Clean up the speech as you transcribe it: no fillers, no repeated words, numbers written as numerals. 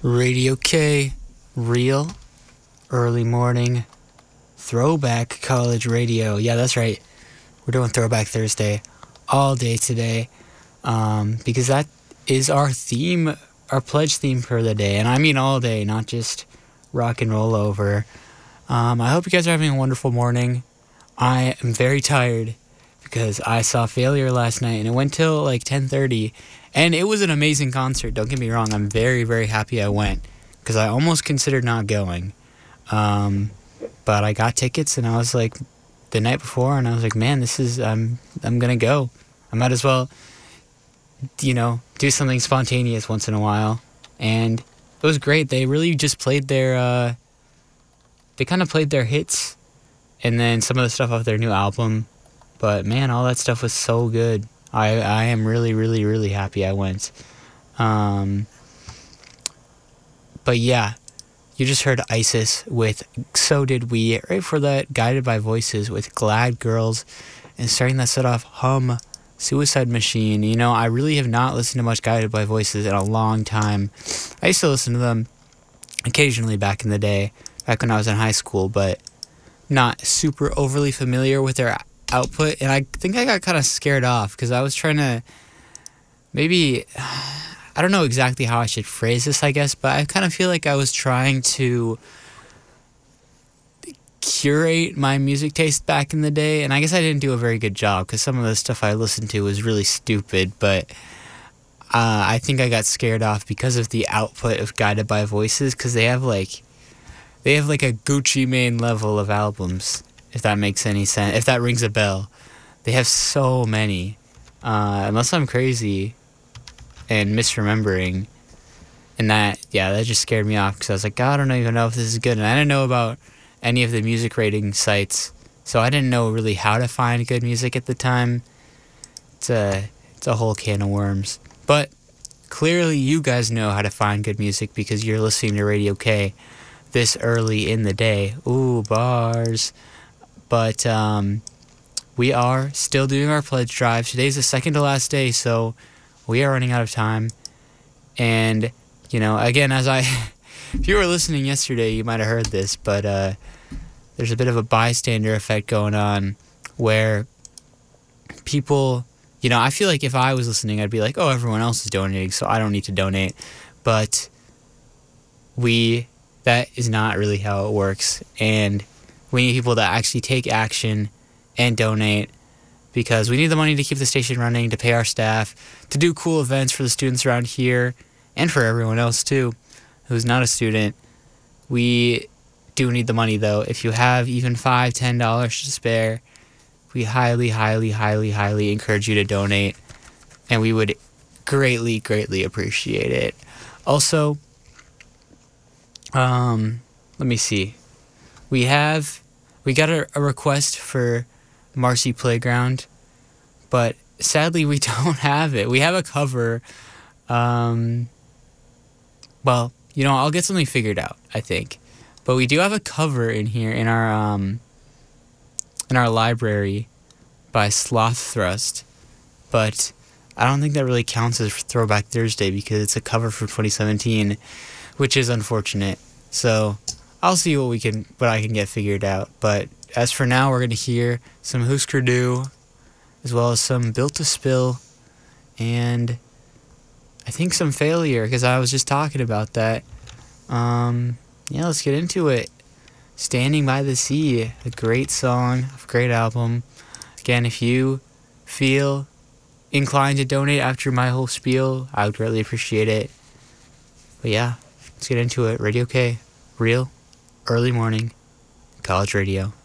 Radio K, real early morning throwback college radio. Yeah, that's right. We're doing Throwback Thursday all day today because that is our theme, our pledge theme for the day. And I mean all day, not just rock and roll over. I hope you guys are having a wonderful morning. I am very tired because I saw Failure last night and it went till like 10:30. And it was an amazing concert. Don't get me wrong. I'm very, very happy I went because I almost considered not going. But I got tickets and I was like the night before and I was like, man, I'm going to go. I might as well, do something spontaneous once in a while. And it was great. They really just played they kind of played their hits and then some of the stuff off their new album. But man, all that stuff was so good. I am really, really, really happy I went. But yeah, you just heard Isis with So Did We, right for that, Guided by Voices with Glad Girls, and starting that set off, Hum, Suicide Machine. I really have not listened to much Guided by Voices in a long time. I used to listen to them occasionally back in the day, back when I was in high school, but not super overly familiar with their output, and I think I got kind of scared off because I was trying to I don't know exactly how I should phrase this, I guess, but I kind of feel like I was trying to curate my music taste back in the day, and I guess I didn't do a very good job because some of the stuff I listened to was really stupid, but I think I got scared off because of the output of Guided by Voices, because they have like a Gucci Mane level of albums, if that makes any sense, if that rings a bell. They have so many, unless I'm crazy and misremembering, and that just scared me off because I was like, God, I don't even know if this is good, and I didn't know about any of the music rating sites, so I didn't know really how to find good music at the time. It's a whole can of worms, but clearly you guys know how to find good music because you're listening to Radio K this early in the day. Ooh, bars. But we are still doing our pledge drive. Today's the second to last day, so we are running out of time. And, again, if you were listening yesterday, you might have heard this, but there's a bit of a bystander effect going on where people, I feel like if I was listening, I'd be like, oh, everyone else is donating, so I don't need to donate. But that is not really how it works. And we need people to actually take action and donate because we need the money to keep the station running, to pay our staff, to do cool events for the students around here and for everyone else too who's not a student. We do need the money though. If you have even $5, $10 to spare, we highly, highly, highly, highly encourage you to donate, and we would greatly, greatly appreciate it. Also, let me see. We got a request for Marcy Playground, but sadly we don't have it. We have a cover. I'll get something figured out, I think. But we do have a cover in here in our library by Sloth Thrust. But I don't think that really counts as Throwback Thursday because it's a cover from 2017, which is unfortunate. So I'll see what I can get figured out. But as for now, we're going to hear some Husker Du, as well as some Built to Spill, and I think some Failure, because I was just talking about that. Let's get into it. Standing by the Sea, a great song, a great album. Again, if you feel inclined to donate after my whole spiel, I would greatly appreciate it. But yeah, let's get into it. Radio K, real early morning college radio.